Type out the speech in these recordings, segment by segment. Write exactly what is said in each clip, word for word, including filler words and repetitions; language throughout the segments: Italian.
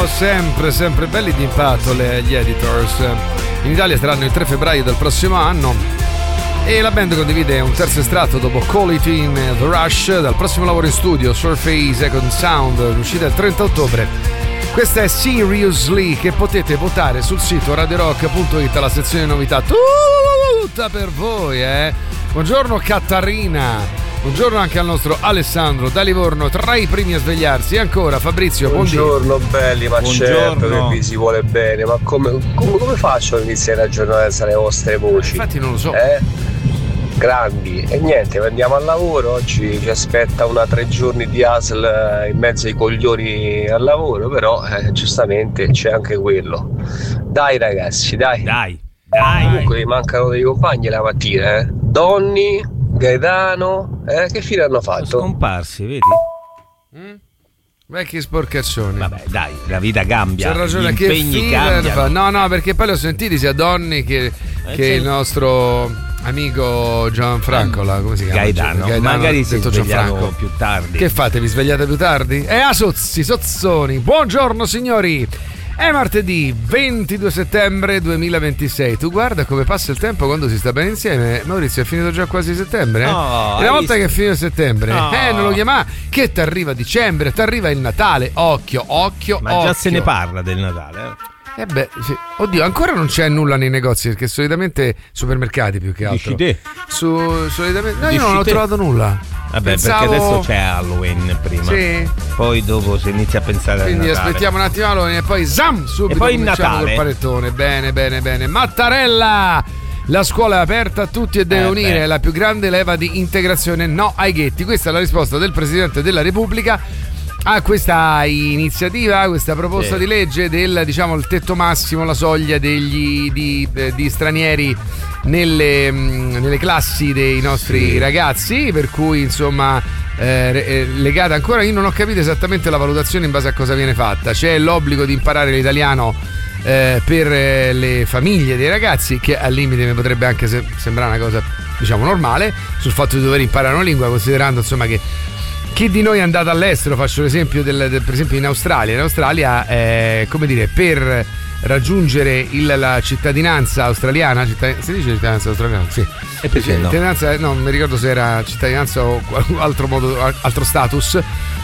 sono sempre, sempre belli d'impatto le, gli Editors. In Italia saranno il tre febbraio del prossimo anno e la band condivide un terzo estratto dopo Call It In The Rush dal prossimo lavoro in studio, Surface Second Sound, uscita il trenta ottobre. Questa è Seriously, che potete votare sul sito radio rock punto it, la sezione novità tutta per voi, eh. Buongiorno Catarina. Buongiorno anche al nostro Alessandro da Livorno, tra i primi a svegliarsi. E ancora Fabrizio, buongiorno. Buongiorno belli, ma buongiorno. Certo che vi si vuole bene, ma come, come, come faccio a iniziare la giornata senza le vostre voci? Infatti non lo so. Eh? Grandi. E niente, andiamo al lavoro, oggi ci aspetta una tre giorni di A S L in mezzo ai coglioni al lavoro, però eh, giustamente c'è anche quello. Dai ragazzi, dai. Dai, dai. Comunque mi mancano dei compagni la mattina, eh. Donny, Gaetano, eh, che fine hanno fatto? Sono scomparsi, vedi? Mm? Vecchi sporcaccioni. Vabbè, dai, la vita cambia. C'è ragione, gli che impegni cambiano. No, no, perché poi li ho sentiti sia Donny che, eh, che il nostro amico Gianfranco, là, come si chiama? Gaetano, Gaetano magari si detto svegliano Gianfranco. più tardi. Che fate? Vi svegliate più tardi? E a Sozzi, Sozzoni. Buongiorno signori. È martedì ventidue settembre duemilaventisei. Tu guarda come passa il tempo quando si sta bene insieme. Maurizio, è finito già quasi settembre? Eh? No, e una volta visto? che è finito settembre, No. eh, non lo chiama che t'arriva dicembre, t'arriva il Natale. Occhio, occhio, Ma occhio. già se ne parla del Natale, eh? Eh beh, sì. Oddio, ancora non c'è nulla nei negozi, perché solitamente supermercati più che altro. Dici te? Su, solitamente no, Dici io non ho te? trovato nulla. Vabbè, Pensavo... perché adesso c'è Halloween prima. Sì. Poi dopo si inizia a pensare Quindi al Natale. aspettiamo un attimo Halloween e poi zam, subito E poi il cominciamo Natale. col panettone. Bene, bene, bene. Mattarella! La scuola è aperta a tutti e deve Eh, unire beh. la più grande leva di integrazione no ai ghetti. Questa è la risposta del Presidente della Repubblica a questa iniziativa, questa proposta Sì. di legge del, diciamo, il tetto massimo, la soglia degli, di, eh, di stranieri nelle, mh, nelle classi dei nostri Sì. ragazzi, per cui insomma eh, re- eh, legata ancora, io non ho capito esattamente la valutazione in base a cosa viene fatta. C'è l'obbligo di imparare l'italiano eh, per eh, le famiglie dei ragazzi, che al limite mi potrebbe anche se- sembrare una cosa, diciamo, normale, sul fatto di dover imparare una lingua, considerando insomma che chi di noi è andato all'estero, faccio l'esempio del, del, per esempio in Australia. In Australia, eh, come dire, per raggiungere il, la cittadinanza australiana, cittadin- si dice cittadinanza australiana? Sì. E perché no? Cittadinanza, no, non mi ricordo se era cittadinanza o altro modo, altro status.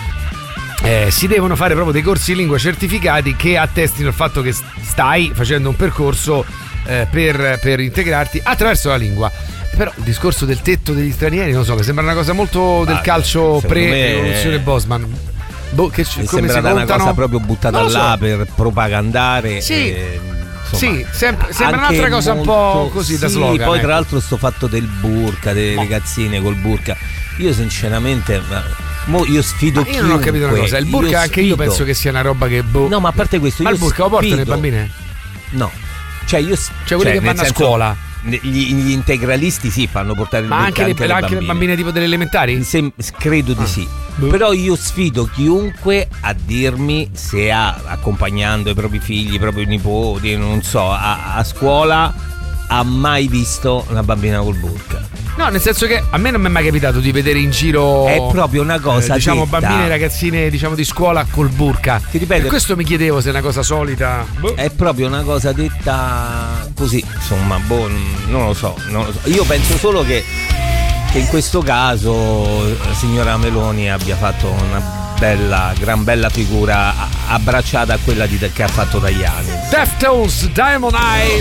Eh, si devono fare proprio dei corsi di lingua certificati che attestino il fatto che stai facendo un percorso eh, per, per integrarti attraverso la lingua. Però il discorso del tetto degli stranieri, non so, mi sembra una cosa molto del Ah, calcio secondo pre-rivoluzione me- Bosman. Boh, che c- Mi come sembra si una contano? cosa proprio buttata Non lo so. là per propagandare. Sì. e, insomma, Sì, sempre- sembra anche un'altra cosa un po' molto- così da sì, slogan, poi ecco. tra l'altro sto fatto del burka, delle Boh. ragazzine col burka. Io sinceramente, ma- mo io sfido Ma io non ho capito una chiunque. cosa. Il burka Io anche io sfido. penso che sia una roba che boh. No, ma a parte questo, Ma io il burka lo portano le sfido- bambine? No. Cioè io Cioè quelli che nel vanno a senso, scuola? Gli, gli integralisti sì fanno portare il Ma burka anche, le, anche le bambine tipo delle elementari? Mi sem- credo di Ah. sì. Boh. Però io sfido chiunque a dirmi se ha, accompagnando i propri figli, i propri nipoti, non so, a, a scuola ha mai visto una bambina col burka. No, nel senso che a me non mi è mai capitato di vedere in giro, È proprio una cosa eh, diciamo, detta. bambine e ragazzine, diciamo, di scuola col burka. Ti ripeto, Per questo mi chiedevo se è una cosa solita. Boh. è proprio una cosa detta così, insomma, boh, non lo so, non lo so. Io penso solo che, che in questo caso la signora Meloni abbia fatto una bella, gran bella figura a- abbracciata a quella di, che ha fatto Tajani. Deftones, Diamond Eyes.